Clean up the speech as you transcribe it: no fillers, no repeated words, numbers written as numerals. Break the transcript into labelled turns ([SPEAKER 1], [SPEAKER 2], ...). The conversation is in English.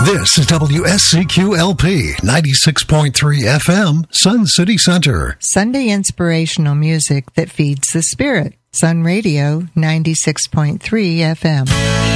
[SPEAKER 1] This is WSCQ-LP 96.3 FM, Sun City Center.
[SPEAKER 2] Sunday inspirational music that feeds the spirit. Sun Radio 96.3 FM.